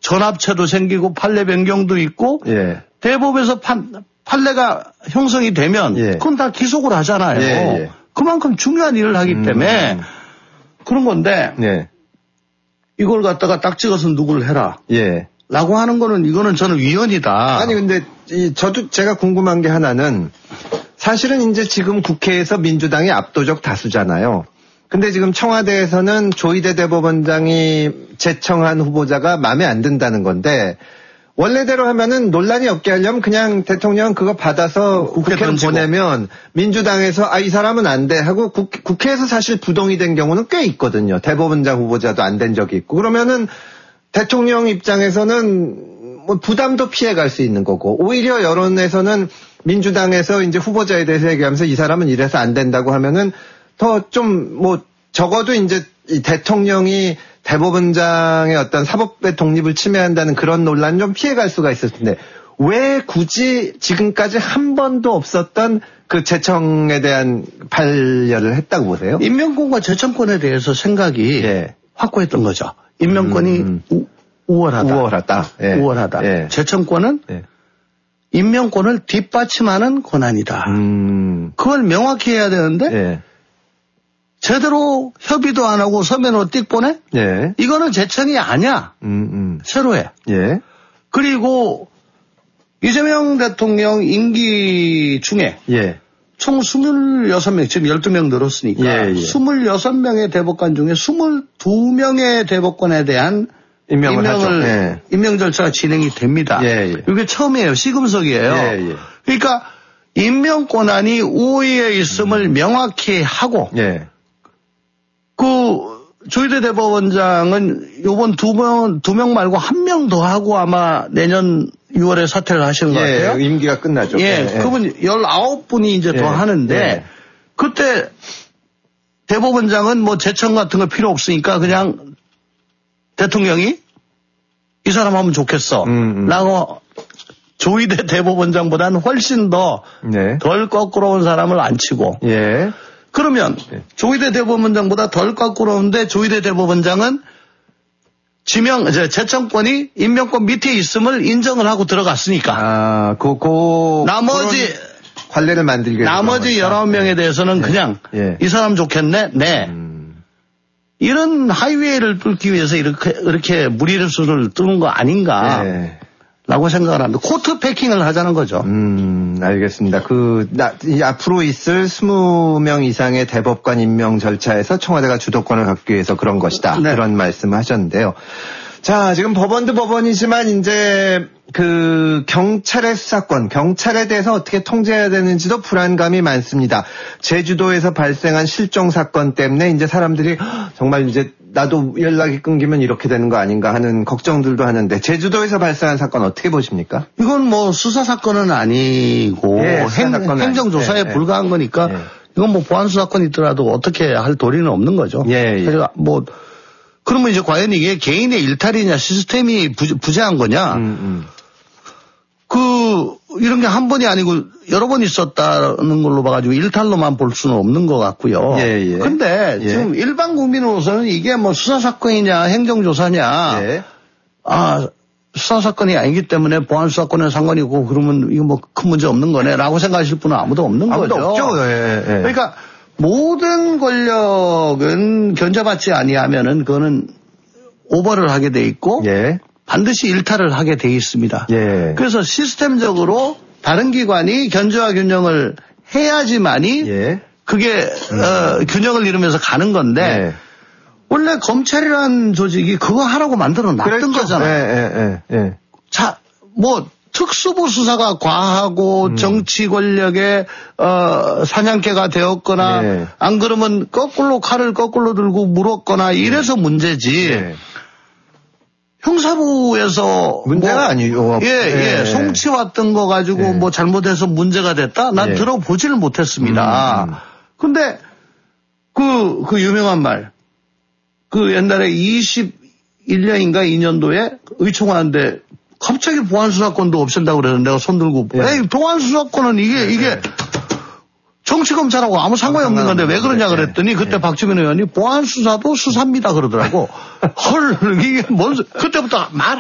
전합체도 생기고 판례 변경도 있고 예. 대법에서 판례가 형성이 되면 예. 그건 다 기속을 하잖아요. 예. 그만큼 중요한 일을 하기 때문에 그런 건데 예. 이걸 갖다가 딱 찍어서 누구를 해라. 예. 라고 하는 거는 이거는 저는 위헌이다. 아니 근데 저도 제가 궁금한 게 하나는 사실은 이제 지금 국회에서 민주당이 압도적 다수잖아요. 근데 지금 청와대에서는 조희대 대법원장이 제청한 후보자가 마음에 안 든다는 건데 원래대로 하면은 논란이 없게 하려면 그냥 대통령 그거 받아서 국회로 보내면 민주당에서 이 사람은 안 돼 하고 국회에서 사실 부동이 된 경우는 꽤 있거든요. 대법원장 후보자도 안 된 적이 있고 그러면은 대통령 입장에서는 뭐 부담도 피해갈 수 있는 거고 오히려 여론에서는 민주당에서 이제 후보자에 대해서 얘기하면서 이 사람은 이래서 안 된다고 하면은 더 좀 뭐 적어도 이제 이 대통령이 대법원장의 어떤 사법의 독립을 침해한다는 그런 논란 좀 피해갈 수가 있을 텐데 왜 굳이 지금까지 한 번도 없었던 그 제청에 대한 반려를 했다고 보세요? 임명권과 제청권에 대해서 생각이 예. 확고했던 거죠. 임명권이 우월하다. 예. 우월하다. 예. 제청권은 예. 임명권을 뒷받침하는 권한이다. 그걸 명확히 해야 되는데 예. 제대로 협의도 안 하고 서면으로 띡 보내? 예. 이거는 제청이 아니야. 새로 해. 예. 그리고 이재명 대통령 임기 중에 예. 총 26명, 지금 12명 늘었으니까 예. 26명의 대법관 중에 22명의 대법관에 대한 임명 절차가 진행이 됩니다. 예. 이게 처음이에요. 시금석이에요. 예. 그러니까 임명 권한이 우위에 있음을 명확히 하고 예. 그 조희대 대법원장은 요번 두 명 말고 한 명 더 하고 아마 내년 6월에 사퇴를 하시는 것 같아요. 임기가 끝나죠. 예. 그분 19분이 이제 더 하는데 그때 대법원장은 뭐 제청 같은 거 필요 없으니까 그냥 대통령이 이 사람 하면 좋겠어. 라고 조희대 대법원장보다는 훨씬 더 덜 거꾸로운 사람을 안 치고. 예. 그러면 조희대 대법원장보다 덜 거꾸로운데 조희대 대법원장은 제청권이 임명권 밑에 있음을 인정을 하고 들어갔으니까. 나머지 관례를 만들게. 나머지 19명에 대해서는 그냥 이 사람 좋겠네. 네. 이런 하이웨이를 뚫기 위해서 이렇게 무리수를 뚫는 거 아닌가. 라고 생각을 합니다. 코트 패킹을 하자는 거죠. 알겠습니다. 앞으로 있을 20명 이상의 대법관 임명 절차에서 청와대가 주도권을 갖기 위해서 그런 것이다. 네. 그런 말씀을 하셨는데요. 자, 지금 법원도 법원이지만 이제 경찰의 수사권, 경찰에 대해서 어떻게 통제해야 되는지도 불안감이 많습니다. 제주도에서 발생한 실종 사건 때문에 이제 사람들이 정말 이제 나도 연락이 끊기면 이렇게 되는 거 아닌가 하는 걱정들도 하는데 제주도에서 발생한 사건 어떻게 보십니까? 이건 뭐 수사 사건은 아니고 행정조사에 불과한 거니까 이건 뭐 보안 수사건이 있더라도 어떻게 할 도리는 없는 거죠. 그래서 뭐 그러면 이제 과연 이게 개인의 일탈이냐 시스템이 부재한 거냐? 이런 게 한 번이 아니고 여러 번 있었다는 걸로 봐가지고 일탈로만 볼 수는 없는 것 같고요. 근데 지금 일반 국민으로서는 이게 뭐 수사사건이냐 행정조사냐. 수사사건이 아니기 때문에 보안수사권에 상관이 있고 그러면 이거 뭐 큰 문제 없는 거네 라고 생각하실 분은 아무도 없는 거죠. 없죠. 그러니까 모든 권력은 견제받지 아니하면은 그거는 오버를 하게 돼 있고 반드시 일탈을 하게 돼 있습니다. 그래서 시스템적으로 다른 기관이 견제와 균형을 해야지만이 그게 균형을 이루면서 가는 건데 원래 검찰이라는 조직이 그거 하라고 만들어 놨던 거잖아요. 자, 뭐 특수부 수사가 과하고 정치 권력의 사냥개가 되었거나 안 그러면 칼을 거꾸로 들고 물었거나 이래서 문제지. 형사부에서 문제가 아니요. 송치왔던 거 가지고 뭐 잘못해서 문제가 됐다? 난 들어보지를 못했습니다. 근데 그 유명한 말. 옛날에 21년인가 2년도에 의총하는데 갑자기 보안수사권도 없앤다고 그랬는데 내가 손들고 에이 보안수사권은 이게 정치검찰하고 아무 상관이 없는 건데 왜 그러냐 그랬더니 그때 박주민 의원이 보안수사도 수사입니다 그러더라고. 헐 이게 뭔 그때부터 말